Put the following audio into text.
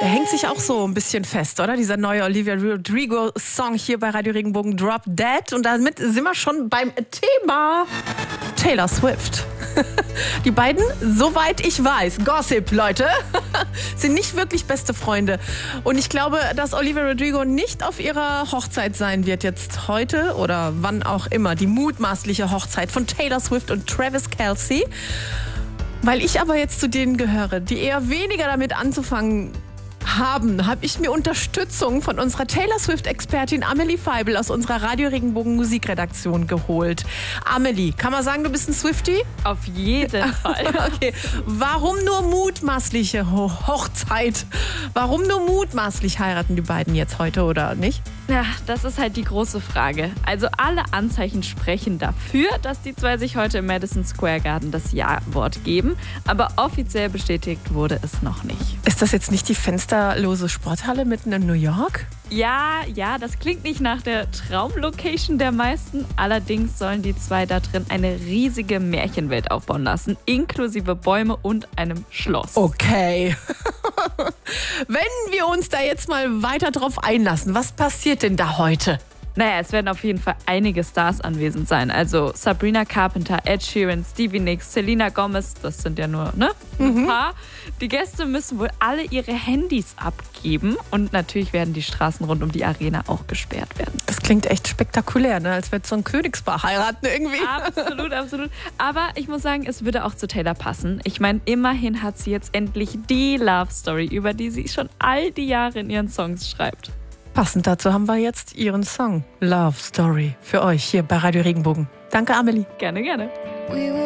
Der hängt sich auch so ein bisschen fest, oder? Dieser neue Olivia Rodrigo-Song hier bei Radio Regenbogen, Drop Dead. Und damit sind wir schon beim Thema Taylor Swift. Die beiden, soweit ich weiß, Gossip, Leute, sind nicht wirklich beste Freunde. Und ich glaube, dass Olivia Rodrigo nicht auf ihrer Hochzeit sein wird jetzt heute oder wann auch immer. Die mutmaßliche Hochzeit von Taylor Swift und Travis Kelce. Weil ich aber jetzt zu denen gehöre, die eher weniger damit anzufangen habe ich mir Unterstützung von unserer Taylor Swift-Expertin Amelie Feibel aus unserer Radio Regenbogen Musikredaktion geholt. Amelie, kann man sagen, du bist ein Swiftie? Auf jeden Fall. Okay. Warum nur mutmaßliche Hochzeit? Warum nur mutmaßlich heiraten die beiden jetzt heute oder nicht? Ja, das ist halt die große Frage. Also alle Anzeichen sprechen dafür, dass die zwei sich heute im Madison Square Garden das Ja-Wort geben. Aber offiziell bestätigt wurde es noch nicht. Ist das jetzt nicht die fensterlose Sporthalle mitten in New York? Ja, das klingt nicht nach der Traumlocation der meisten. Allerdings sollen die zwei da drin eine riesige Märchenwelt aufbauen lassen, inklusive Bäume und einem Schloss. Okay. Wenn wir uns da jetzt mal weiter drauf einlassen, was passiert denn da heute? Naja, es werden auf jeden Fall einige Stars anwesend sein. Also Sabrina Carpenter, Ed Sheeran, Stevie Nicks, Selena Gomez, das sind ja nur ein paar. Die Gäste müssen wohl alle ihre Handys abgeben und natürlich werden die Straßen rund um die Arena auch gesperrt werden. Das klingt echt spektakulär, ne? Als würde so ein Königspaar heiraten irgendwie. Absolut. Aber ich muss sagen, es würde auch zu Taylor passen. Ich meine, immerhin hat sie jetzt endlich die Love Story, über die sie schon all die Jahre in ihren Songs schreibt. Passend dazu haben wir jetzt ihren Song Love Story für euch hier bei Radio Regenbogen. Danke, Amelie. Gerne.